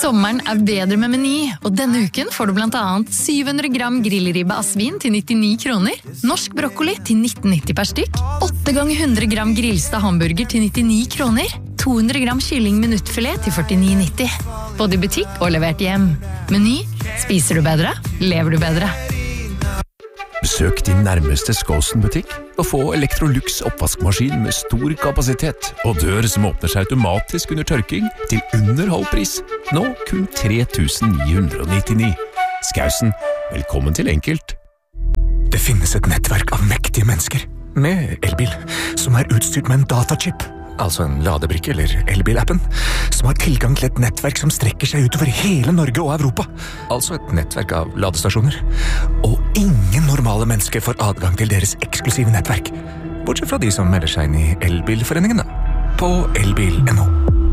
Sommeren bedre med Meny, og denne uken får du blant annet 700 gram grillribbe av svin til 99 kroner, norsk brokkoli til 19,90 per stykk, 8 ganger 100 gram grillsta hamburger til 99 kroner, 200 gram kylling minuttfilet til 49,90. Både i butikk og levert hjem. Meny, spiser du bedre, lever du bedre. Besøk din nærmeste Skåsen-butikk og få Electrolux oppvaskmaskin med stor kapasitet og dør som åpner seg automatisk under tørking til under halv pris. Nå kun 3.999. Skausen, velkommen til Enkelt. Det finnes et nettverk av mektige mennesker med elbil som utstyrt med en datachip, altså en ladebrikke eller elbilappen, som har tilgang til et nettverk som strekker seg utover hele Norge og Europa. Altså et nettverk av ladestasjoner. Og ingen normale mennesker får adgang til deres eksklusive nettverk, bortsett fra de som melder seg inn i elbilforeningen på elbil.no.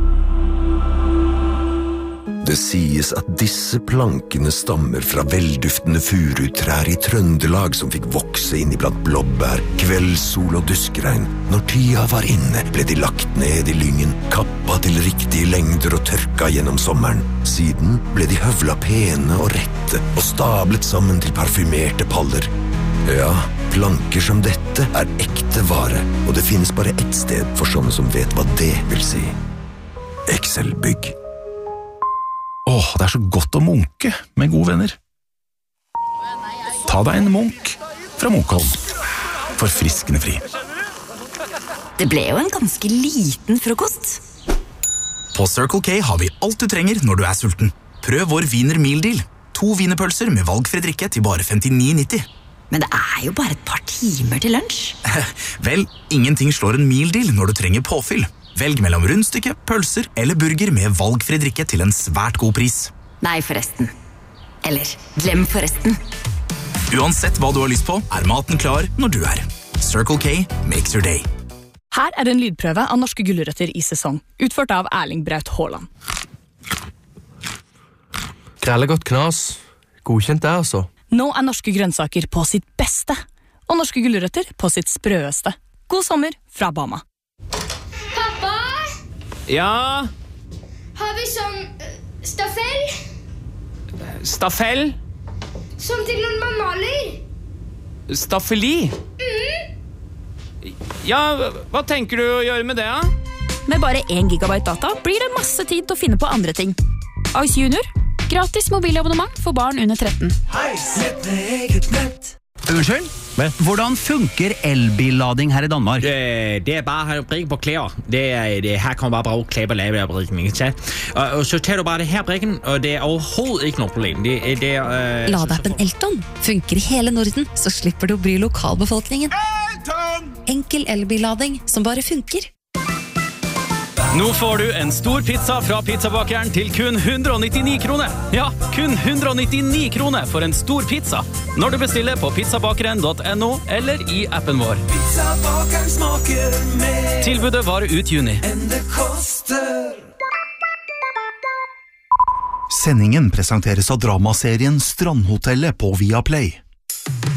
Det sies at disse plankene stammer fra velduftende furutrær i Trøndelag som fikk vokse inn iblant blåbær, kveldssol og duskregn. Når tida var inne, ble de lagt ned i lyngen, kappa til riktige lengder og tørka gjennom sommeren. Siden ble de høvla pene og rette og stablet sammen til parfymerte paller. Ja, planker som dette ekte vare, og det finnes bare ett sted for sånne som vet hva det vil si. Excel-bygg. Det så godt å munke med gode venner. Ta deg en munk fra Munkholm. Forfriskende fri. Det ble jo en ganske liten frokost. På Circle K har vi alt du trenger når du sulten. Prøv vår Wiener Meal Deal. 2 wienerpølser med valgfri drikke til bare 59,90. Men det jo bare et par timer til lunsj. Vel, ingenting slår en meal deal når du trenger påfyll. Velg mellom rundstykke, pølser eller burger med valgfri drikke til en svært god pris. Nei, forresten. Eller, glem forresten. Uansett hva du har lyst på, maten klar når du Circle K makes your day. Her en lydprøve av norske gulrøtter i sesong, utført av Erling Braut Haaland. Grellegodt knas. Godkjent det, altså. Nå norske grønnsaker på sitt beste, og norske gulrøtter på sitt sprøeste. God sommer fra Bama. Ja? Har vi sånn staffell? Staffell? Som til når man maler. Staffeli? Ja, hva tenker du å gjøre med det, da? Med bare 1 gigabyte data blir det masse tid til å finne på andre ting. Ice Junior, gratis mobilabonnement for barn under 13. Hei, sett med eget nett. Unnskyld? Hvordan funker elbillading her i Danmark? Det bare å bruke på klær. Her kan man bare bruke klær på lavebrikken. Og så tar du bare det her brikken, og det overhovedet ikke noe problem. Ladeappen Elton funker i hele Norden, så slipper du å bry lokalbefolkningen. Enkel elbillading som bare funker. Nå får du en stor pizza fra pizzabakeren til kun 199 kroner. Ja, kun 199 kroner for en stor pizza. Når du bestiller på pizzabakeren.no eller i appen vår. Pizzabakeren smaker mer. Tilbudet varer ut juni. Enn det koster. Sendingen presenteres av dramaserien Strandhotellet på Viaplay.